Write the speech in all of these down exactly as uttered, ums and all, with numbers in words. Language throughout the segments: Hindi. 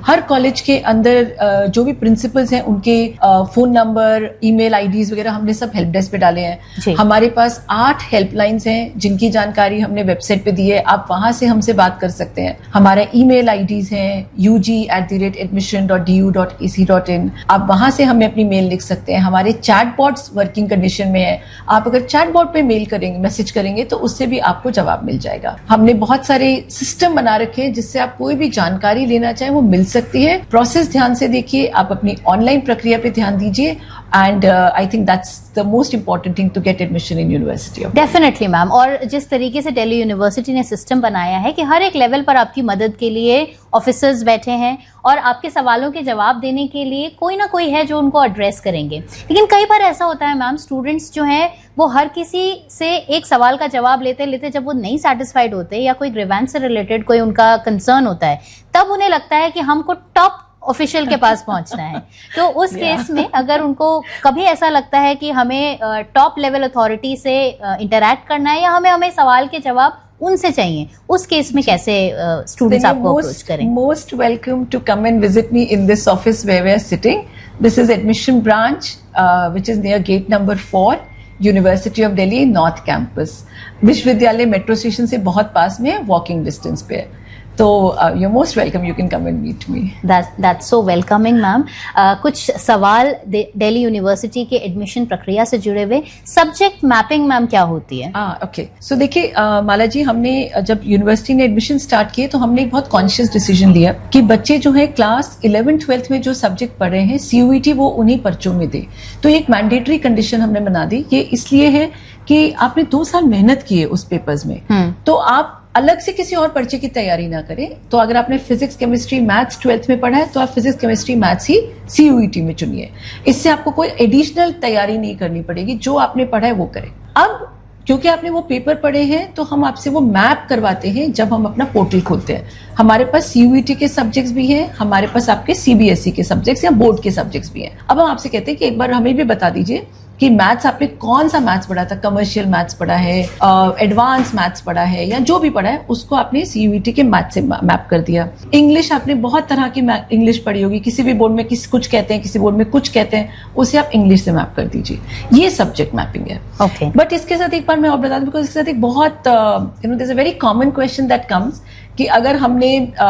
हर कॉलेज के अंदर जो भी प्रिंसिपल्स हैं उनके फोन नंबर, ईमेल आईडीज वगैरह हमने सब हेल्प डेस्क पे डाले हैं। हमारे पास आठ हेल्पलाइंस हैं जिनकी जानकारी हमने वेबसाइट पे दी है, आप वहां से हमसे बात कर सकते हैं। हमारा ईमेल आईडीज हैं UG at the rate admission dot D U dot A C dot in, आप वहां से हमें अपनी मेल लिख सकते हैं। हमारे चैटबॉट्स वर्किंग कंडीशन में है, आप अगर चैटबॉट पे मेल करेंगे, मैसेज करेंगे तो उससे भी आपको जवाब मिल जाएगा। हमने बहुत सारे सिस्टम बना रखे हैं जिससे आप कोई भी जानकारी लेना चाहें वो मिल सकती है। प्रोसेस ध्यान से देखिए, आप अपनी ऑनलाइन प्रक्रिया पे ध्यान दीजिए and I think that's the most important thing to get admission in university. Definitely ma'am, और जिस तरीके से दिल्ली यूनिवर्सिटी ने सिस्टम बनाया है कि हर एक लेवल पर आपकी मदद के लिए ऑफिसर्स बैठे हैं और आपके सवालों के जवाब देने के लिए कोई ना कोई है जो उनको एड्रेस करेंगे। लेकिन कई बार ऐसा होता है मैम, स्टूडेंट्स जो हैं वो हर किसी से एक सवाल का जवाब लेते लेते जब वो नहीं सेटिस्फाइड होते या कोई ग्रीवेंस से रिलेटेड कोई उनका कंसर्न होता है, तब उन्हें लगता है कि हमको टॉप ऑफिशियल के पास पहुंचना है। तो उस केस में अगर उनको कभी ऐसा लगता है कि हमें टॉप लेवल अथॉरिटी से इंटरैक्ट करना है या हमें हमें सवाल के जवाब उनसे चाहिए, उस केस में कैसे स्टूडेंट्स uh, आपको अप्रोच करें? Most welcome to come and visit me in this office where we are sitting. This is admission branch which is near gate number four, university of Delhi north campus. विश्वविद्यालय मेट्रो स्टेशन से बहुत पास में है, वॉकिंग डिस्टेंस पे है। तो you most welcome, you can come and meet me. That's so welcoming ma'am. कुछ सवाल दिल्ली यूनिवर्सिटी के एडमिशन प्रक्रिया से जुड़े हुए, सब्जेक्ट मैपिंग मैम क्या होती है? ओके, सो देखिए माला जी, हमने जब यूनिवर्सिटी ने एडमिशन स्टार्ट किए तो हमने एक बहुत कॉन्शियस डिसीजन लिया कि बच्चे जो है क्लास इलेवेंथ ट्वेल्थ में जो सब्जेक्ट पढ़ रहे हैं सीयूईटी वो उन्हीं पर्चों में दे। तो एक मैंडेटरी कंडीशन हमने बना दी। ये इसलिए है कि आपने दो साल मेहनत की है उस पेपर्स में, तो आप अलग से किसी और पर्चे की तैयारी ना करें। तो अगर आपने फिजिक्स केमिस्ट्री मैथ्स ट्वेल्थ में पढ़ा है तो आप फिजिक्स केमिस्ट्री मैथ्स ही सीयूईटी में चुनिए। इससे आपको कोई एडिशनल तैयारी नहीं करनी पड़ेगी, जो आपने पढ़ा है वो करें। अब क्योंकि आपने वो पेपर पढ़े हैं तो हम आपसे वो मैप करवाते हैं जब हम अपना पोर्टल खोलते हैं। हमारे पास सीयूईटी के सब्जेक्ट्स भी हैं, हमारे पास आपके सीबीएसई के सब्जेक्ट्स या बोर्ड के सब्जेक्ट्स भी हैं। अब हम आपसे कहते हैं कि एक बार हमें भी बता दीजिए कि मैथ्स आपने कौन सा मैथ्स पढ़ा था, कमर्शियल मैथ्स पढ़ा है, एडवांस मैथ्स पढ़ा है, या जो भी पढ़ा है उसको आपने सीयूईटी के मैथ्स से मैप कर दिया। इंग्लिश आपने बहुत तरह की इंग्लिश पढ़ी होगी, किसी भी बोर्ड में किस कुछ कहते हैं, किसी बोर्ड में कुछ कहते हैं, उसे आप इंग्लिश से मैप कर दीजिए। ये सब्जेक्ट मैपिंग है। ओके, बट इसके साथ एक बार मैं और बता दूं, बिकॉज इसके साथ एक बहुत you know there is a very common question that comes कि अगर हमने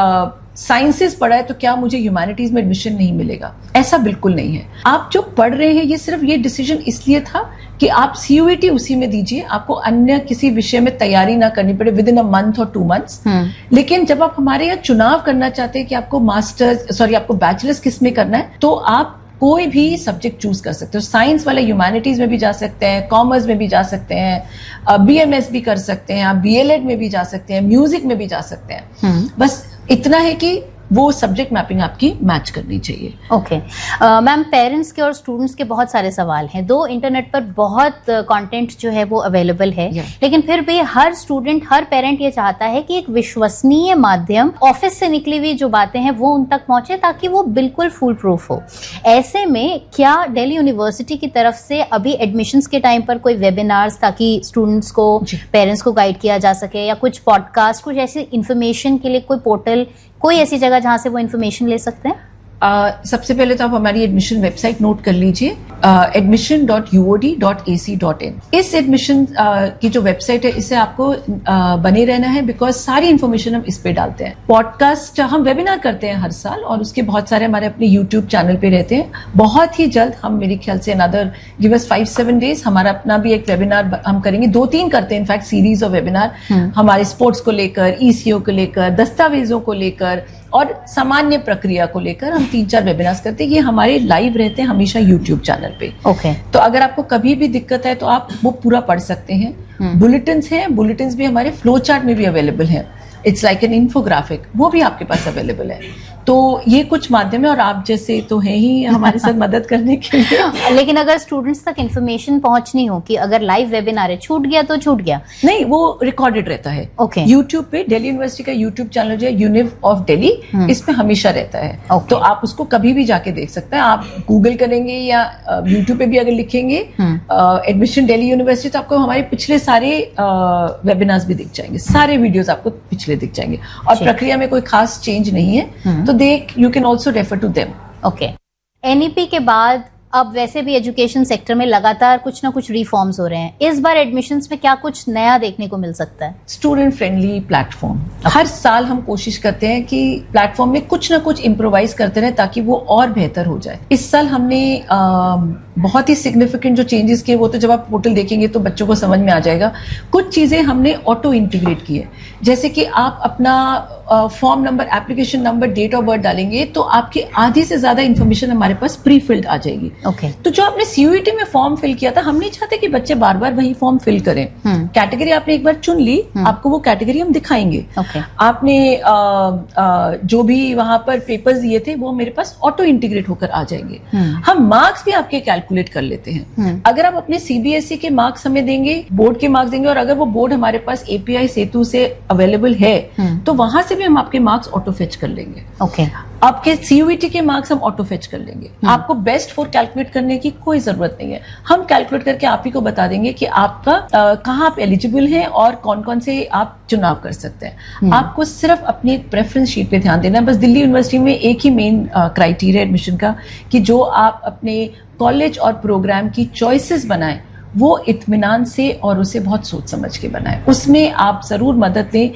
साइंसेस uh, पढ़ा है तो क्या मुझे ह्यूमैनिटीज में एडमिशन नहीं मिलेगा? ऐसा बिल्कुल नहीं है। आप जो पढ़ रहे हैं ये सिर्फ ये डिसीजन इसलिए था कि आप सीयूईटी उसी में दीजिए, आपको अन्य किसी विषय में तैयारी ना करनी पड़े विद इन अ मंथ और टू मंथ्स। लेकिन जब आप हमारे यहाँ चुनाव करना चाहते हैं कि आपको मास्टर्स सॉरी आपको बैचलर्स किस में करना है, तो आप कोई भी सब्जेक्ट चूज कर सकते हो। साइंस वाले ह्यूमैनिटीज में भी जा सकते हैं, कॉमर्स में भी जा सकते हैं, बीएमएस भी कर सकते हैं, आप बीएलएड में भी जा सकते हैं, म्यूजिक में भी जा सकते हैं। बस इतना है कि वो सब्जेक्ट मैपिंग आपकी मैच करनी चाहिए। ओके मैम, पेरेंट्स के और स्टूडेंट्स के बहुत सारे सवाल हैं। दो इंटरनेट पर बहुत कंटेंट uh, जो है वो अवेलेबल है, yeah. लेकिन फिर भी हर स्टूडेंट, हर पेरेंट ये चाहता है कि एक विश्वसनीय माध्यम, ऑफिस से निकली हुई जो बातें हैं वो उन तक पहुंचे ताकि वो बिल्कुल फुल प्रूफ हो। ऐसे में क्या दिल्ली यूनिवर्सिटी की तरफ से अभी एडमिशंस के टाइम पर कोई वेबिनार्स, ताकि स्टूडेंट्स को, पेरेंट्स को गाइड किया जा सके, या कुछ पॉडकास्ट, कुछ ऐसी इन्फॉर्मेशन के लिए कोई पोर्टल, कोई ऐसी जगह जहां से वो इन्फॉर्मेशन ले सकते हैं? Uh, सबसे पहले तो आप हमारी एडमिशन वेबसाइट नोट कर लीजिए, admission dot U O D dot A C dot in. इस एडमिशन uh, की जो वेबसाइट है इससे आपको uh, बने रहना है, बिकॉज सारी इन्फॉर्मेशन हम इस पे डालते हैं। पॉडकास्ट हम वेबिनार करते हैं हर साल और उसके बहुत सारे हमारे अपने यूट्यूब चैनल पे रहते हैं। बहुत ही जल्द हम, मेरे ख्याल से another give us five seven days, हमारा अपना भी एक वेबिनार हम करेंगे। दो तीन करते हैं इनफैक्ट, सीरीज ऑफ वेबिनार हमारे स्पोर्ट्स को लेकर, ईसीओ को लेकर, दस्तावेजों को लेकर और सामान्य प्रक्रिया को लेकर हम तीन चार वेबिनार्स करते हैं। ये हमारे लाइव रहते हैं हमेशा यूट्यूब चैनल पे। Okay okay. तो अगर आपको कभी भी दिक्कत है तो आप वो पूरा पढ़ सकते हैं। बुलेटिन्स हैं, बुलेटिन्स भी हमारे फ्लो चार्ट में भी अवेलेबल है। इट्स लाइक एन इन्फोग्राफिक, वो भी आपके पास अवेलेबल है। तो ये कुछ माध्यम है और आप जैसे तो हैं ही हमारे साथ मदद करने के लिए। लेकिन अगर स्टूडेंट्स तक इन्फॉर्मेशन पहुंचनी हो कि अगर लाइव वेबिनार है, छूट गया तो छूट गया, नहीं, वो रिकॉर्डेड रहता है। Okay okay. यूट्यूब पे दिल्ली यूनिवर्सिटी का यूट्यूब चैनल जो है यूनिव ऑफ दिल्ली, इसमें हमेशा रहता है। okay. तो आप उसको कभी भी जाके देख सकते हैं। आप गूगल करेंगे या यूट्यूब पे भी अगर लिखेंगे एडमिशन दिल्ली यूनिवर्सिटी तो आपको हमारे पिछले सारे वेबिनार्स भी दिख जाएंगे, सारे वीडियोस आपको पिछले दिख जाएंगे और प्रक्रिया में कोई खास चेंज नहीं है। तो दे you can also refer to them. Okay, NEP के बाद अब वैसे भी एजुकेशन सेक्टर में लगातार कुछ ना कुछ रिफॉर्म्स हो रहे हैं, इस बार एडमिशन्स में क्या कुछ नया देखने को मिल सकता है? स्टूडेंट फ्रेंडली प्लेटफॉर्म, हर साल हम कोशिश करते हैं कि प्लेटफॉर्म में कुछ ना कुछ इम्प्रोवाइज करते रहे ताकि वो और बेहतर हो जाए। इस साल हमने आ, बहुत ही सिग्निफिकेंट जो चेंजेस किए वो तो जब आप पोर्टल देखेंगे तो बच्चों को समझ में आ जाएगा। कुछ चीजें हमने ऑटो इंटीग्रेट की है, जैसे कि आप अपना form number, application number, date of birth डालेंगे तो आपकी आधी से ज्यादा इन्फॉर्मेशन हमारे पास प्री फिल्ड आ जाएगी। Okay okay. तो जो आपने सीयूईटी में फॉर्म फिल किया था, हम नहीं चाहते कि बच्चे बार बार वही फॉर्म फिल करें। Category hmm. आपने एक बार चुन ली, hmm. आपको वो कैटेगरी हम दिखाएंगे। okay. आपने आ, आ, जो भी वहां पर पेपर्स दिए थे वो मेरे पास ऑटो इंटीग्रेट होकर आ जाएंगे। hmm. हम मार्क्स भी आपके कैलकुलेट कर लेते हैं। hmm. अगर आप अपने सीबीएसई के मार्क्स हमें देंगे, बोर्ड के मार्क्स देंगे, और अगर वो बोर्ड हमारे पास एपीआई सेतु से अवेलेबल है hmm. तो वहां से भी हम आपके मार्क्स ऑटो फेच कर लेंगे। Okay okay. आपके सीयूईटी के मार्क्स हम ऑटो फेच कर लेंगे। hmm. आपको बेस्ट फोर कैलकुलेट करने की कोई जरूरत नहीं है, हम कैलकुलेट करके आप ही को बता देंगे कि आपका आ, कहाँ आप एलिजिबल हैं और कौन कौन से आप चुनाव कर सकते हैं। hmm. आपको सिर्फ अपनी प्रेफरेंस शीट पे ध्यान देना है। बस दिल्ली यूनिवर्सिटी में एक ही मेन क्राइटेरिया एडमिशन का कि जो आप अपने कॉलेज और प्रोग्राम की चॉइसेस बनाएं वो इत्मीनान से और उसे बहुत सोच समझ के बनाएं। उसमें आप जरूर मदद लें।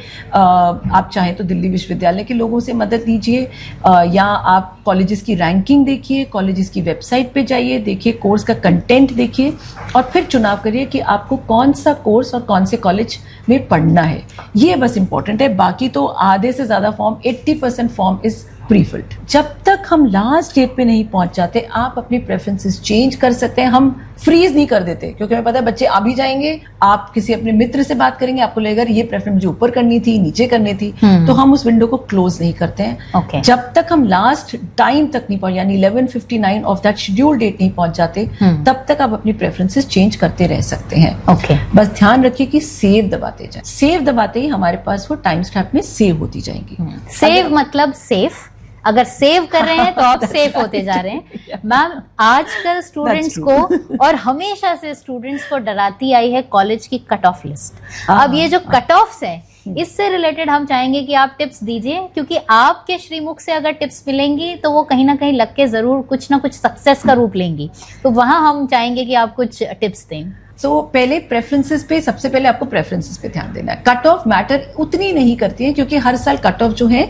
आप चाहें तो दिल्ली विश्वविद्यालय के लोगों से मदद लीजिए, या आप कॉलेजेस की रैंकिंग देखिए, कॉलेजेस की वेबसाइट पे जाइए, देखिए कोर्स का कंटेंट देखिए और फिर चुनाव करिए कि आपको कौन सा कोर्स और कौन से कॉलेज में पढ़ना है। ये बस इंपॉर्टेंट है। बाकी तो आधे से ज्यादा फॉर्म, अस्सी परसेंट फॉर्म इज प्रीफिल्ड। जब तक हम लास्ट डेट पे नहीं पहुंच जाते आप अपनी प्रेफरेंसेस चेंज कर सकते हैं। हम फ्रीज नहीं कर देते, क्योंकि हमें पता है बच्चे आ भी जाएंगे। आप किसी अपने मित्र से बात करेंगे, आपको लगेगा ये प्रेफरेंस मुझे ऊपर करनी थी, नीचे करनी थी, तो हम उस विंडो को क्लोज नहीं करते हैं। okay. जब तक हम लास्ट टाइम तक नहीं पहुंच, यानी eleven fifty nine of that schedule date नहीं पहुंच जाते, तब तक आप अपनी प्रेफरेंसेस चेंज करते रह सकते हैं। okay. बस ध्यान रखिए कि सेव दबाते जाए। सेव दबाते ही हमारे पास वो टाइम स्टैम्प में सेव होती जाएंगी। सेव मतलब सेफ, अगर सेव कर रहे हैं तो आप सेफ होते जा रहे हैं। मैम, आजकल स्टूडेंट्स को और हमेशा से स्टूडेंट्स को डराती आई है कॉलेज की कट ऑफ लिस्ट। अब ये जो कट ऑफ्स है, इससे रिलेटेड हम चाहेंगे कि आप टिप्स दीजिए, क्योंकि आपके श्रीमुख से अगर टिप्स मिलेंगी तो वो कहीं ना कहीं लग के जरूर कुछ ना कुछ सक्सेस का रूप लेंगी। तो वहां हम चाहेंगे कि आप कुछ टिप्स दें। सो so, पहले प्रेफरेंसेस पे, सबसे पहले आपको प्रेफरेंसेस पे ध्यान देना है। कट ऑफ मैटर उतनी नहीं करती है, क्योंकि हर साल कट ऑफ जो है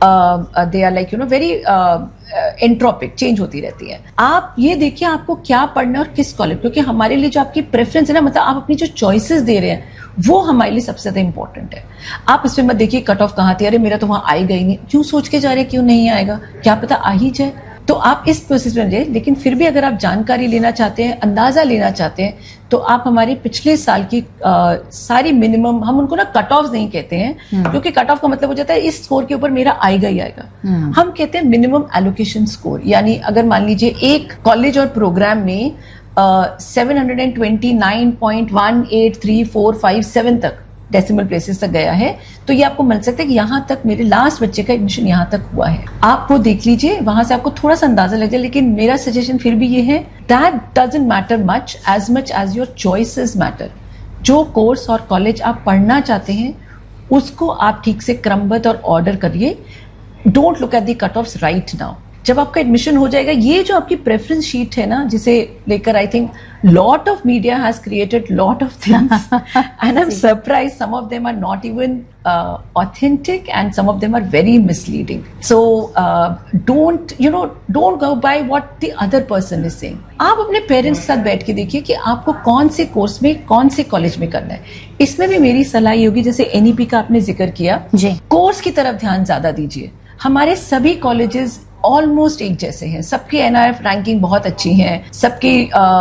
they are like you know very entropic, change होती रहती है। आप ये देखिए आपको क्या पढ़ना है और किस कॉलेज, क्योंकि हमारे लिए जो आपकी प्रेफरेंस है ना, मतलब आप अपनी जो चॉइसेस दे रहे हैं वो हमारे लिए सबसे ज्यादा इंपॉर्टेंट है। आप इसमें मत देखिए कट ऑफ कहाँ थी, अरे मेरा तो वहां आएगा ही नहीं, क्यों सोच के जा रहे हैं क्यों नहीं आएगा, क्या पता आ ही जाए। तो आप इस प्रोसेस में जाइए। लेकिन फिर भी अगर आप जानकारी लेना चाहते हैं, अंदाजा लेना चाहते हैं, तो आप हमारे पिछले साल की आ, सारी मिनिमम, हम उनको ना कट ऑफ नहीं कहते हैं, क्योंकि कट ऑफ का मतलब हो जाता है इस स्कोर के ऊपर मेरा आएगा ही आएगा। हम कहते हैं मिनिमम एलोकेशन स्कोर। यानी अगर मान लीजिए एक कॉलेज और प्रोग्राम में seven hundred and twenty nine point one eight three four five seven तक डेसिमल प्लेसेस तक गया है, तो ये आपको मिल सकता है कि यहां तक मेरे लास्ट बच्चे का एडमिशन यहां तक हुआ है। आप वो देख लीजिए, वहां से आपको थोड़ा सा अंदाजा लग जाए। लेकिन मेरा सजेशन फिर भी ये है, that doesn't matter much as much as your choices matter. जो कोर्स और कॉलेज आप पढ़ना चाहते हैं उसको आप ठीक से क्रमबद्ध और ऑर्डर करिए। Don't look at the cut offs right now. जब आपका एडमिशन हो जाएगा, ये जो आपकी प्रेफरेंस शीट है ना, जिसे लेकर I think lot of media has created lot of things and I'm surprised some of them are not even uh, authentic and some of them are very misleading. So uh, don't you know don't go by what the other person is saying. आप अपने पेरेंट्स के साथ बैठ के देखिए कि आपको कौन से कोर्स में, कौन से कॉलेज में करना है। इसमें भी मेरी सलाह ये होगी, जैसे एनईपी का आपने जिक्र किया, कोर्स की तरफ ध्यान ज्यादा दीजिए। हमारे सभी कॉलेजेस ऑलमोस्ट एक जैसे हैं, सबकी एनआईएफ रैंकिंग बहुत अच्छी है, सबकी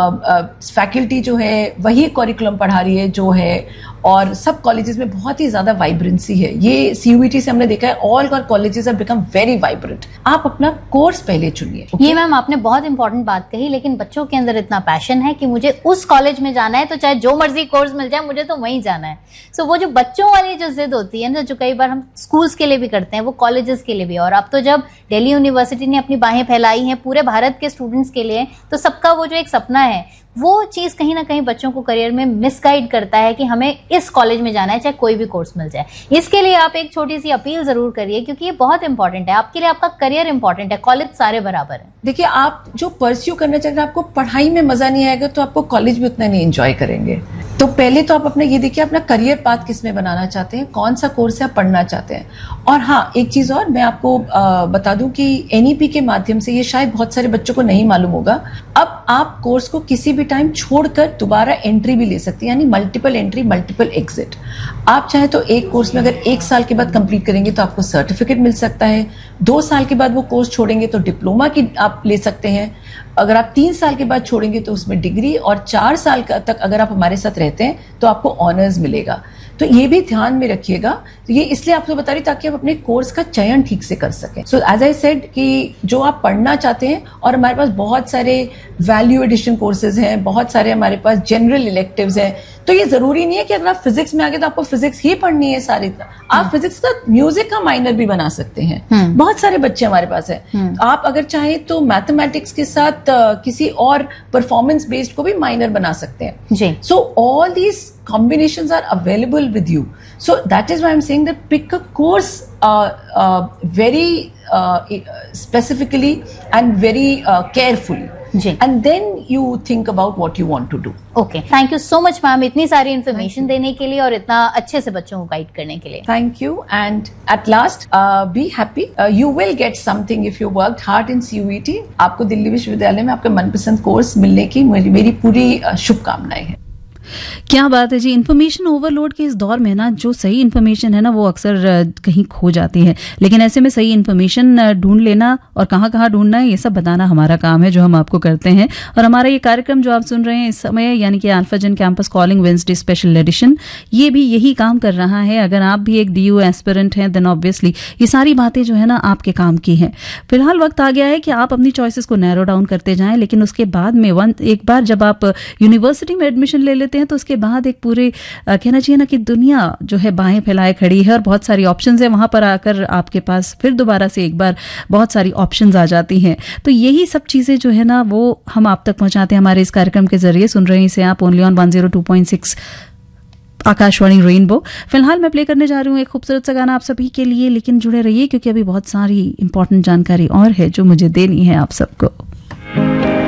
फैकल्टी जो है वही करिकुलम पढ़ा रही है जो है, और सब कॉलेजेस में बहुत ही ज्यादा वाइब्रेंसी है। ये सीयूईटी से हमने देखा है, all colleges have become very vibrant. आप अपना कोर्स पहले चुनिए। okay? ये मैम आपने बहुत इंपॉर्टेंट बात कही, लेकिन बच्चों के अंदर इतना पैशन है कि मुझे उस कॉलेज में जाना है, तो चाहे जो मर्जी कोर्स मिल जाए मुझे तो वहीं जाना है। सो so, वो जो बच्चों वाली जो जिद होती है ना, जो कई बार हम स्कूल्स के लिए भी करते हैं, वो कॉलेजेस के लिए भी। और अब तो जब दिल्ली यूनिवर्सिटी ने अपनी बाहें फैलाई हैं पूरे भारत के स्टूडेंट्स के लिए, तो सबका वो जो एक सपना है वो चीज कहीं ना कहीं बच्चों को करियर में मिसगाइड करता है कि हमें इस कॉलेज में जाना है चाहे कोई भी कोर्स मिल जाए। इसके लिए आप एक छोटी सी अपील जरूर करिए, क्योंकि ये बहुत इंपॉर्टेंट है आपके लिए, आपका करियर इंपॉर्टेंट है, कॉलेज सारे बराबर है। देखिए, आप जो परस्यू करना चाहते हैं, आपको पढ़ाई में मजा नहीं आएगा तो आपको कॉलेज में उतना नहीं एंजॉय करेंगे। तो पहले तो आप अपना ये देखिए, अपना करियर पाथ किस में बनाना चाहते हैं, कौन सा कोर्स आप पढ़ना चाहते हैं। और हाँ, एक चीज और मैं आपको आ, बता दूं कि एनईपी के माध्यम से, ये शायद बहुत सारे बच्चों को नहीं मालूम होगा, अब आप कोर्स को किसी भी टाइम छोड़कर दोबारा एंट्री भी ले सकते हैं, यानी मल्टीपल एंट्री मल्टीपल एग्जिट। आप चाहे तो एक कोर्स में अगर एक साल के बाद कंप्लीट करेंगे तो आपको सर्टिफिकेट मिल सकता है, दो साल के बाद वो कोर्स छोड़ेंगे तो डिप्लोमा की आप ले सकते हैं, अगर आप तीन साल के बाद छोड़ेंगे तो उसमें डिग्री, और चार साल तक अगर आप हमारे साथ रहते हैं तो आपको ऑनर्स मिलेगा। तो ये भी ध्यान में रखिएगा। तो ये इसलिए आपको बता रही ताकि आप अपने कोर्स का चयन ठीक से कर सकें। सो एज आई सेड कि जो आप पढ़ना चाहते हैं, और हमारे पास बहुत सारे वैल्यू एडिशन कोर्सेज हैं, बहुत सारे हमारे पास जनरल इलेक्टिव्स हैं। तो ये जरूरी नहीं है कि अगर आप फिजिक्स में आ गए तो आपको फिजिक्स ही पढ़नी है सारी, आप फिजिक्स का म्यूजिक का माइनर भी बना सकते हैं। बहुत सारे बच्चे हमारे पास हैं। आप अगर चाहें तो मैथमेटिक्स के साथ uh, किसी और परफॉर्मेंस बेस्ड को भी माइनर बना सकते हैं। So all these combinations are available with you. So that is why I'm saying that pick a course uh, uh, very uh, specifically and very uh, carefully. Ji. And then you think about what you want to do. Okay. Thank you so much, ma'am, इतनी सारी इन्फॉर्मेशन देने के लिए और इतना अच्छे से बच्चों को गाइड करने के लिए। Thank you. And at last, uh, be happy. Uh, you will get something if you worked hard in C U E T. आपको दिल्ली विश्वविद्यालय में आपका मनपसंद कोर्स मिलने की मेरी, मेरी पूरी uh, शुभकामनाएं हैं। क्या बात है जी। इन्फॉर्मेशन ओवरलोड के इस दौर में ना, जो सही इन्फॉर्मेशन है ना वो अक्सर कहीं खो जाती है, लेकिन ऐसे में सही इन्फॉर्मेशन ढूंढ लेना और कहाँ कहाँ ढूंढना है ये सब बताना हमारा काम है, जो हम आपको करते हैं। और हमारा ये कार्यक्रम जो आप सुन रहे हैं इस समय, यानी कि अल्फाजन campus calling Wednesday special edition, ये भी यही काम कर रहा है। अगर आप भी एक डी यू एस्पिरेंट हैं देन ऑब्वियसली ये सारी बातें जो है ना आपके काम की हैं। फिलहाल वक्त आ गया है कि आप अपनी चॉइसेस को नैरो डाउन करते जाएं, लेकिन उसके बाद में वन एक बार जब आप यूनिवर्सिटी में एडमिशन ले लेते हैं तो उसके बाद एक पूरे कहना चाहिए ना कि दुनिया जो है बाहें फैलाए खड़ी है और बहुत सारी ऑप्शंस है। वहां पर आकर आपके पास फिर दोबारा से एक बार बहुत सारी ऑप्शंस आ जाती हैं। तो यही सब चीजें जो है ना वो हम आप तक पहुंचाते हैं हमारे इस कार्यक्रम के जरिए। सुन रहे हैं इसे आप only on one zero two point six Akashvani rainbow. फिलहाल मैं प्ले करने जा रही हूँ एक खूबसूरत सा गाना आप सभी के लिए, लेकिन जुड़े रहिए क्योंकि अभी बहुत सारी इंपॉर्टेंट जानकारी और है जो मुझे देनी है आप सबको।